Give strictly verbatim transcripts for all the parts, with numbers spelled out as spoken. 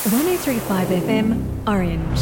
one oh three point five F M, Orange.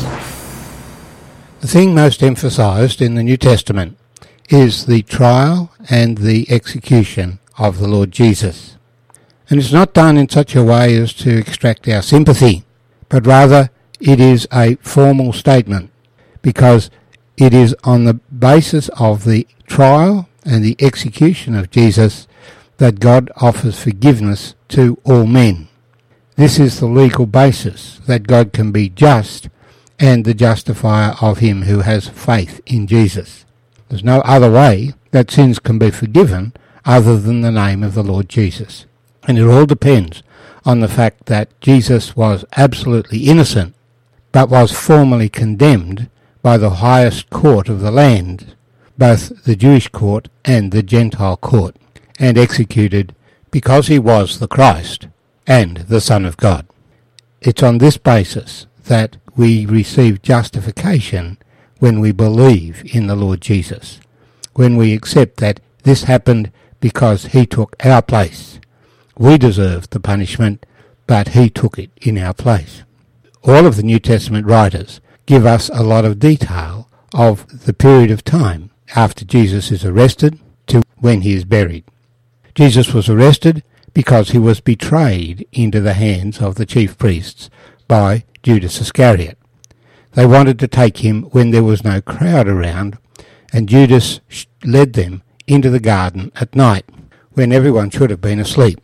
The thing most emphasised in the New Testament is the trial and the execution of the Lord Jesus. And it's not done in such a way as to extract our sympathy, but rather it is a formal statement, because it is on the basis of the trial and the execution of Jesus that God offers forgiveness to all men. This is the legal basis that God can be just and the justifier of him who has faith in Jesus. There's no other way that sins can be forgiven other than the name of the Lord Jesus. And it all depends on the fact that Jesus was absolutely innocent, but was formally condemned by the highest court of the land, both the Jewish court and the Gentile court, and executed because he was the Christ and the Son of God. It's on this basis that we receive justification when we believe in the Lord Jesus, when we accept that this happened because he took our place. We deserved the punishment, but he took it in our place. All of the New Testament writers give us a lot of detail of the period of time after Jesus is arrested to when he is buried. Jesus was arrested because he was betrayed into the hands of the chief priests by Judas Iscariot. They wanted to take him when there was no crowd around, and Judas led them into the garden at night, when everyone should have been asleep.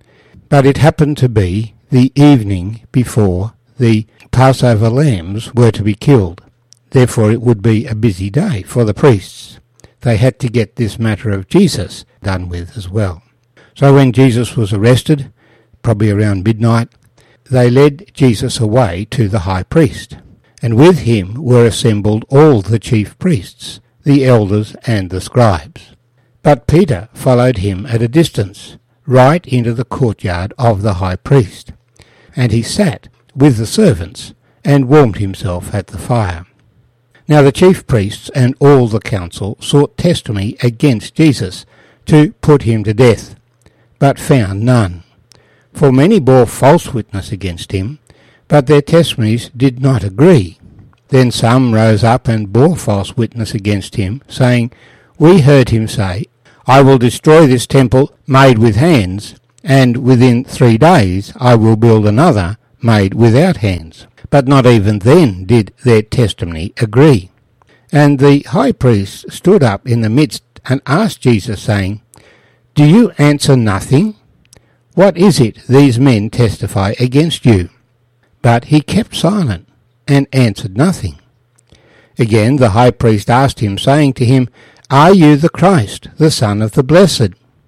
But it happened to be the evening before the Passover lambs were to be killed. Therefore it would be a busy day for the priests. They had to get this matter of Jesus done with as well. So when Jesus was arrested, probably around midnight, they led Jesus away to the high priest, and with him were assembled all the chief priests, the elders and the scribes. But Peter followed him at a distance, right into the courtyard of the high priest, and he sat with the servants and warmed himself at the fire. Now the chief priests and all the council sought testimony against Jesus to put him to death, but found none. For many bore false witness against him, but their testimonies did not agree. Then some rose up and bore false witness against him, saying, We heard him say, I will destroy this temple made with hands, and within three days I will build another made without hands. But not even then did their testimony agree. And the high priest stood up in the midst and asked Jesus, saying, Do you answer nothing? What is it these men testify against you? But he kept silent and answered nothing. Again the high priest asked him, saying to him, Are you the Christ, the Son of the Blessed?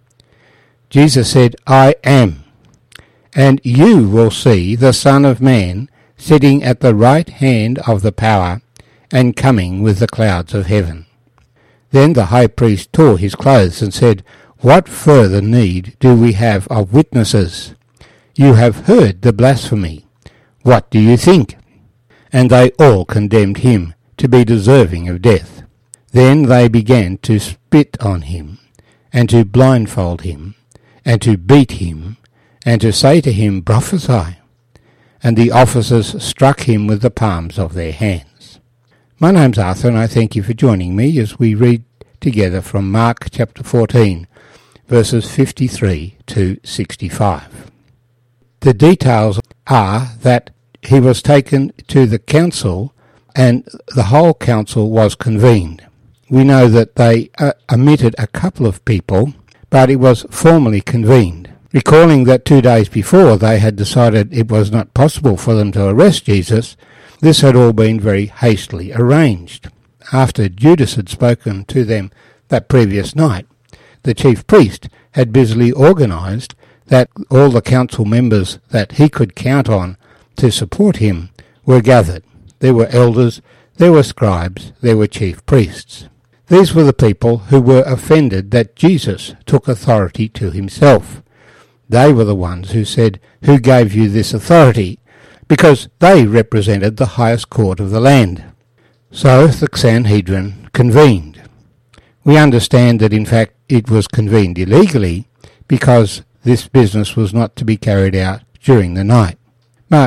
Jesus said, I am. And you will see the Son of Man sitting at the right hand of the power and coming with the clouds of heaven. Then the high priest tore his clothes and said, What further need do we have of witnesses? You have heard the blasphemy. What do you think? And they all condemned him to be deserving of death. Then they began to spit on him, and to blindfold him, and to beat him, and to say to him, Prophesy. And the officers struck him with the palms of their hands. My name's Arthur, and I thank you for joining me as we read together from Mark chapter fourteen, verses fifty-three to sixty-five. The details are that he was taken to the council, and the whole council was convened. We know that they uh, omitted a couple of people, but it was formally convened. Recalling that two days before they had decided it was not possible for them to arrest Jesus, this had all been very hastily arranged. After Judas had spoken to them that previous night, the chief priest had busily organised that all the council members that he could count on to support him were gathered. There were elders, there were scribes, there were chief priests. These were the people who were offended that Jesus took authority to himself. They were the ones who said, Who gave you this authority? Because they represented the highest court of the land. So the Sanhedrin convened. We understand that in fact it was convened illegally, because this business was not to be carried out during the night. But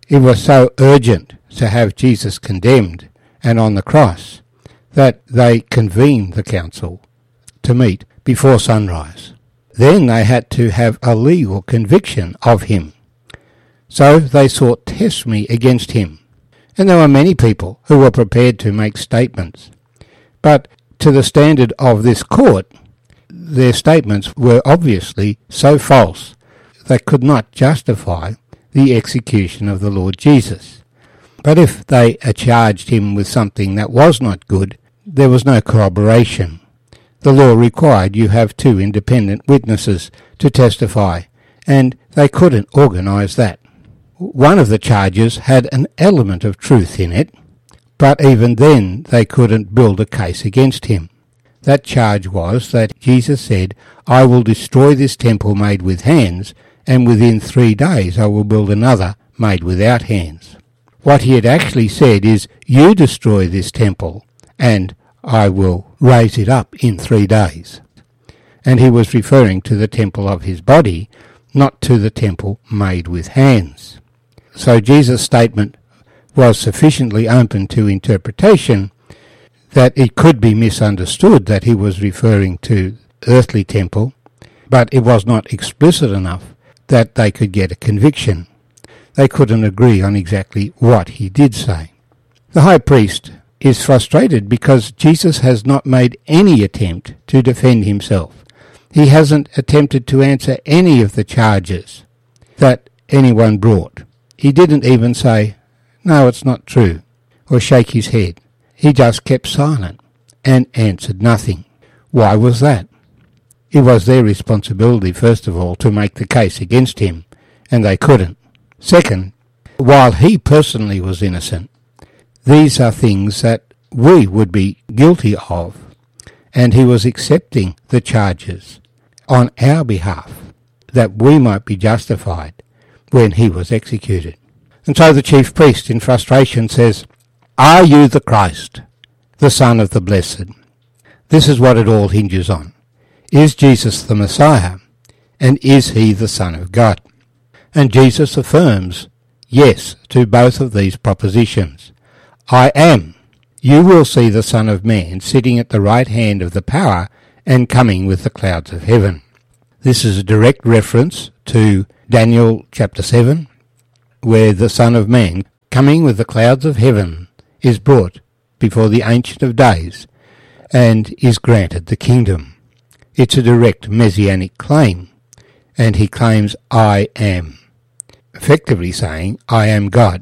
It was so urgent to have Jesus condemned and on the cross that they convened the council to meet before sunrise. Then they had to have a legal conviction of him. So they sought to test me against him. And there were many people who were prepared to make statements. But to the standard of this court, their statements were obviously so false they could not justify the execution of the Lord Jesus. But if they charged him with something that was not good, there was no corroboration. The law required you have two independent witnesses to testify, and they couldn't organise that. One of the charges had an element of truth in it, but even then they couldn't build a case against him. That charge was that Jesus said, "I will destroy this temple made with hands, and within three days I will build another made without hands." What he had actually said is, "You destroy this temple, and I will raise it up in three days." And he was referring to the temple of his body, not to the temple made with hands. So Jesus' statement was sufficiently open to interpretation that it could be misunderstood that he was referring to earthly temple, but it was not explicit enough that they could get a conviction. They couldn't agree on exactly what he did say. The high priest is frustrated because Jesus has not made any attempt to defend himself. He hasn't attempted to answer any of the charges that anyone brought. He didn't even say, "No, it's not true," or shake his head. He just kept silent and answered nothing. Why was that? It was their responsibility, first of all, to make the case against him, and they couldn't. Second, while he personally was innocent, these are things that we would be guilty of, and he was accepting the charges on our behalf that we might be justified when he was executed. And so the chief priest in frustration says, "Are you the Christ, the Son of the Blessed?" This is what it all hinges on. Is Jesus the Messiah, and is he the Son of God? And Jesus affirms yes to both of these propositions. "I am. You will see the Son of Man sitting at the right hand of the power and coming with the clouds of heaven." This is a direct reference to Daniel chapter seven, where the Son of Man, coming with the clouds of heaven, is brought before the Ancient of Days and is granted the kingdom. It's a direct messianic claim, and he claims, "I am," effectively saying, "I am God."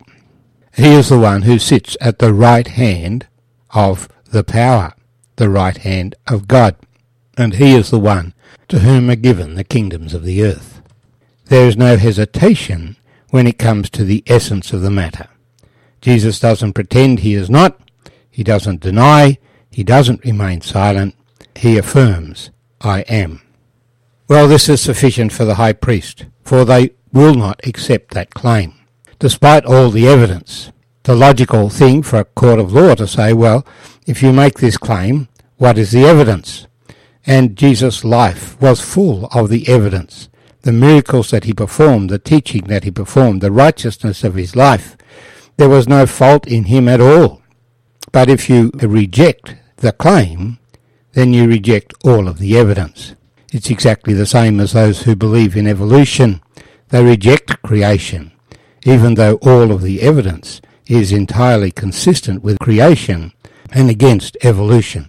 He is the one who sits at the right hand of the power, the right hand of God, and he is the one to whom are given the kingdoms of the earth. There is no hesitation when it comes to the essence of the matter. Jesus doesn't pretend he is not, he doesn't deny, he doesn't remain silent, he affirms, "I am." Well, this is sufficient for the high priest, for they will not accept that claim. Despite all the evidence, the logical thing for a court of law to say, well, if you make this claim, what is the evidence? And Jesus' life was full of the evidence. The miracles that he performed, the teaching that he performed, the righteousness of his life. There was no fault in him at all. But if you reject the claim, then you reject all of the evidence. It's exactly the same as those who believe in evolution. They reject creation, even though all of the evidence is entirely consistent with creation and against evolution.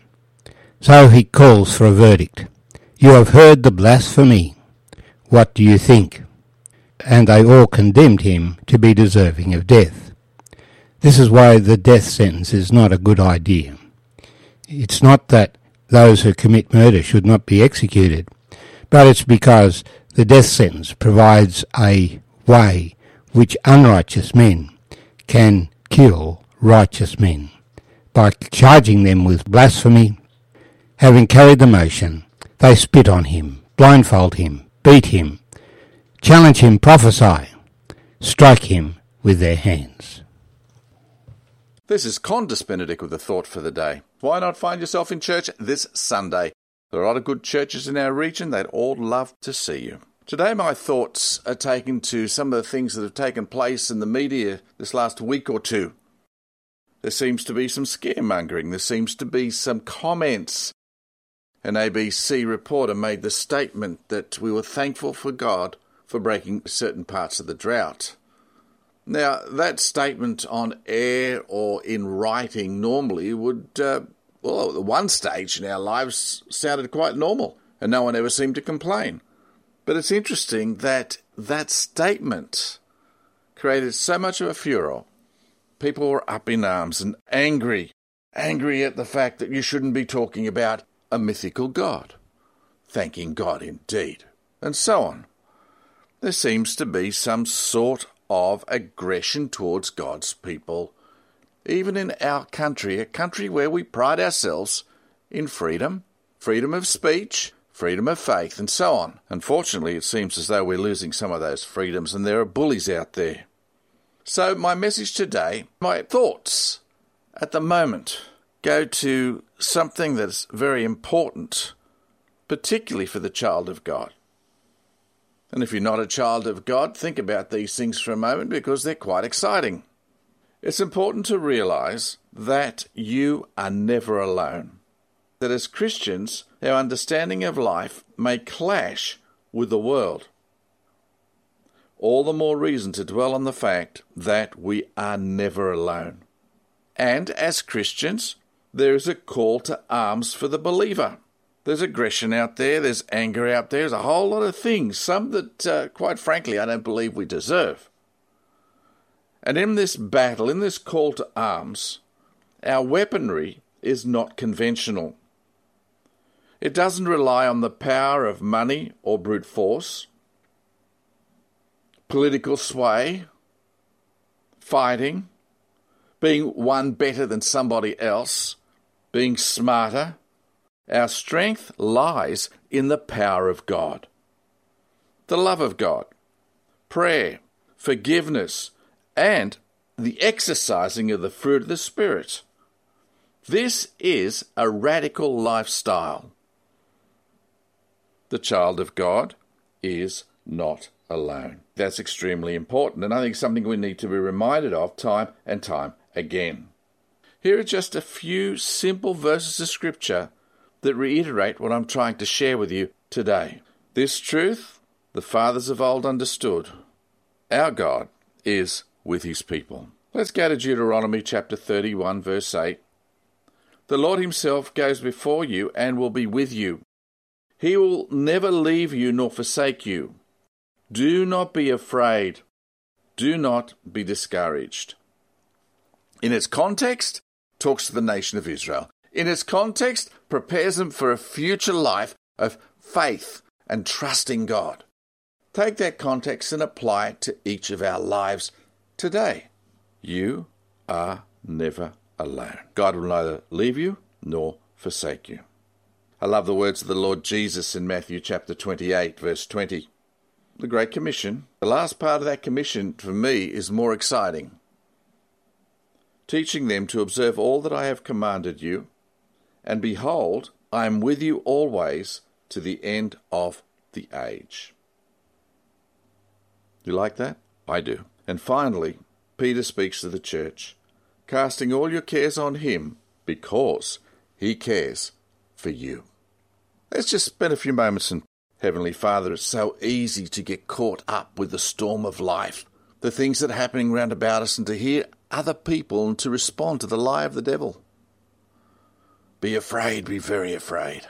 So he calls for a verdict. "You have heard the blasphemy. What do you think?" And they all condemned him to be deserving of death. This is why the death sentence is not a good idea. It's not that those who commit murder should not be executed, but it's because the death sentence provides a way which unrighteous men can kill righteous men. By charging them with blasphemy, having carried the motion, they spit on him, blindfold him, beat him, challenge him, prophesy, strike him with their hands. This is Condis Benedict with a thought for the day. Why not find yourself in church this Sunday? There are a lot of good churches in our region. They'd all love to see you. Today my thoughts are taken to some of the things that have taken place in the media this last week or two. There seems to be some scaremongering. There seems to be some comments. An A B C reporter made the statement that we were thankful for God for breaking certain parts of the drought. Now, that statement on air or in writing normally would, uh, well, at one stage in our lives sounded quite normal, and no one ever seemed to complain. But it's interesting that that statement created so much of a furor. People were up in arms and angry, angry at the fact that you shouldn't be talking about a mythical God, thanking God indeed, and so on. There seems to be some sort of aggression towards God's people, even in our country, a country where we pride ourselves in freedom, freedom of speech, freedom of faith, and so on. Unfortunately, it seems as though we're losing some of those freedoms, and there are bullies out there. So my message today, my thoughts at the moment, go to something that's very important, particularly for the child of God. And if you're not a child of God, think about these things for a moment because they're quite exciting. It's important to realize that you are never alone. That as Christians, our understanding of life may clash with the world. All the more reason to dwell on the fact that we are never alone. And as Christians, there is a call to arms for the believer. There's aggression out there, there's anger out there, there's a whole lot of things, some that, uh, quite frankly, I don't believe we deserve. And in this battle, in this call to arms, our weaponry is not conventional. It doesn't rely on the power of money or brute force, political sway, fighting, being one better than somebody else, being smarter. Our strength lies in the power of God, the love of God, prayer, forgiveness, and the exercising of the fruit of the Spirit. This is a radical lifestyle. The child of God is not alone. That's extremely important, and I think something we need to be reminded of time and time again. Here are just a few simple verses of Scripture that reiterate what I'm trying to share with you today. This truth the fathers of old understood. Our God is with his people. Let's go to Deuteronomy chapter thirty-one, verse eight. The Lord himself goes before you and will be with you. He will never leave you nor forsake you. Do not be afraid. Do not be discouraged. In its context, talks to the nation of Israel. In its context, prepares them for a future life of faith and trusting God. Take that context and apply it to each of our lives today. You are never alone. God will neither leave you nor forsake you. I love the words of the Lord Jesus in Matthew chapter twenty-eight, verse twenty. The Great Commission. The last part of that commission for me is more exciting. Teaching them to observe all that I have commanded you, and behold, I am with you always to the end of the age. You like that? I do. And finally, Peter speaks to the church, casting all your cares on him because he cares for you. Let's just spend a few moments in Heavenly Father. It's so easy to get caught up with the storm of life, the things that are happening round about us, and to hear other people and to respond to the lie of the devil. Be afraid, be very afraid.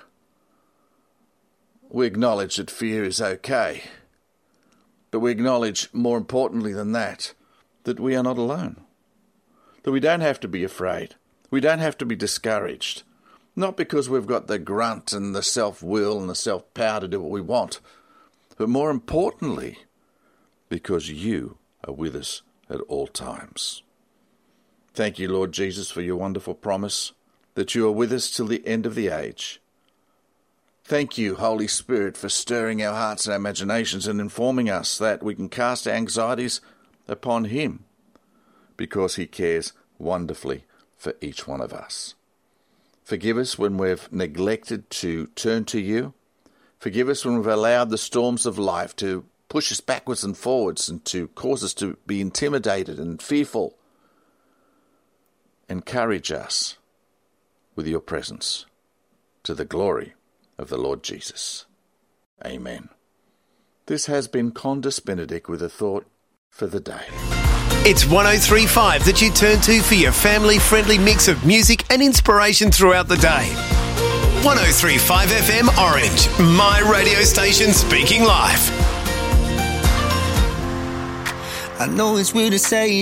We acknowledge that fear is okay, but we acknowledge, more importantly than that, that we are not alone, that we don't have to be afraid, we don't have to be discouraged, not because we've got the grunt and the self-will and the self-power to do what we want, but more importantly, because you are with us at all times. Thank you, Lord Jesus, for your wonderful promise that you are with us till the end of the age. Thank you, Holy Spirit, for stirring our hearts and our imaginations and informing us that we can cast our anxieties upon him because he cares wonderfully for each one of us. Forgive us when we've neglected to turn to you. Forgive us when we've allowed the storms of life to push us backwards and forwards and to cause us to be intimidated and fearful. Encourage us with your presence to the glory of the Lord Jesus. Amen. This has been Condis Benedict with a thought for the day. It's one oh three point five that you turn to for your family-friendly mix of music and inspiration throughout the day. one oh three point five F M Orange, my radio station speaking live. I know it's weird to say